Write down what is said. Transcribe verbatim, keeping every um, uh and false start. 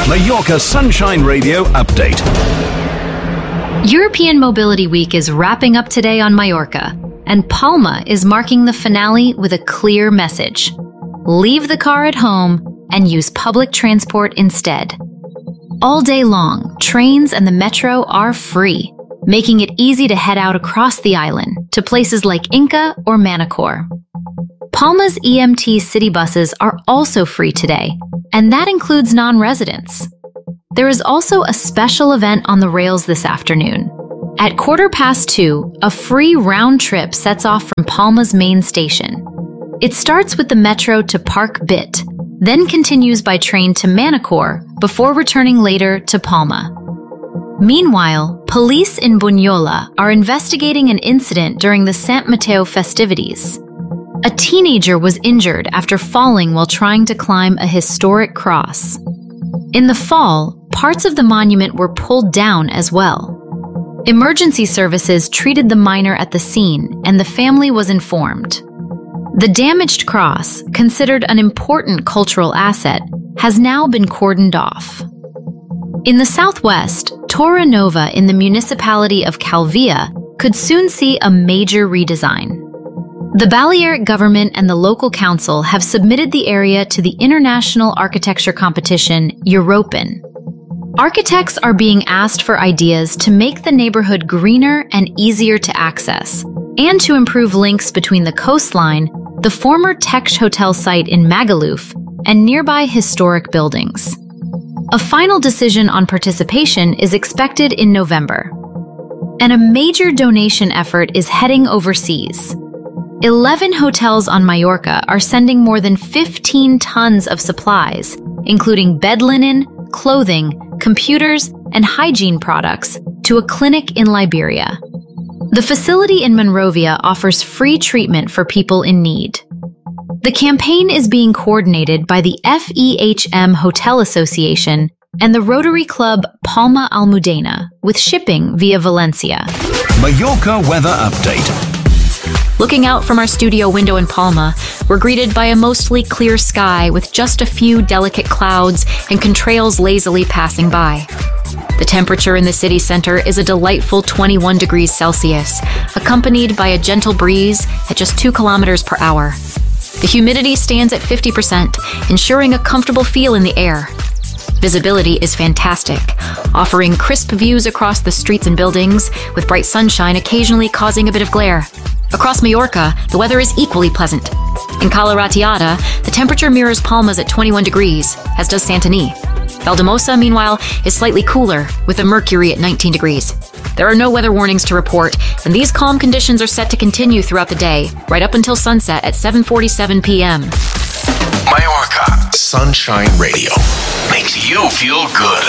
Mallorca Sunshine Radio Update. European Mobility Week is wrapping up today on Mallorca, and Palma is marking the finale with a clear message. Leave the car at home and use public transport instead. All day long, trains and the metro are free, making it easy to head out across the island to places like Inca or Manacor. Palma's E M T city buses are also free today, and that includes non-residents. There is also a special event on the rails this afternoon. At quarter past two, a free round trip sets off from Palma's main station. It starts with the metro to Park Bit, then continues by train to Manacor before returning later to Palma. Meanwhile, police in Bunyola are investigating an incident during the Sant Mateo festivities. A teenager was injured after falling while trying to climb a historic cross. In the fall, parts of the monument were pulled down as well. Emergency services treated the minor at the scene, and the family was informed. The damaged cross, considered an important cultural asset, has now been cordoned off. In the southwest, Torre Nova in the municipality of Calvia could soon see a major redesign. The Balearic government and the local council have submitted the area to the international architecture competition Europen. Architects are being asked for ideas to make the neighborhood greener and easier to access, and to improve links between the coastline, the former Tex Hotel site in Magaluf, and nearby historic buildings. A final decision on participation is expected in November. And a major donation effort is heading overseas. Eleven hotels on Mallorca are sending more than fifteen tons of supplies, including bed linen, clothing, computers, and hygiene products, to a clinic in Liberia. The facility in Monrovia offers free treatment for people in need. The campaign is being coordinated by the F E H M Hotel Association and the Rotary Club Palma Almudena, with shipping via Valencia. Mallorca Weather Update. Looking out from our studio window in Palma, we're greeted by a mostly clear sky with just a few delicate clouds and contrails lazily passing by. The temperature in the city center is a delightful twenty-one degrees Celsius, accompanied by a gentle breeze at just two kilometers per hour. The humidity stands at fifty percent, ensuring a comfortable feel in the air. Visibility is fantastic, offering crisp views across the streets and buildings, with bright sunshine occasionally causing a bit of glare. Across Mallorca, the weather is equally pleasant. In Cala Ratllada, the temperature mirrors Palma's at twenty-one degrees, as does Santanyí. Valdemosa, meanwhile, is slightly cooler, with a mercury at nineteen degrees. There are no weather warnings to report, and these calm conditions are set to continue throughout the day, right up until sunset at seven forty-seven p m Mallorca Sunshine Radio makes you feel good.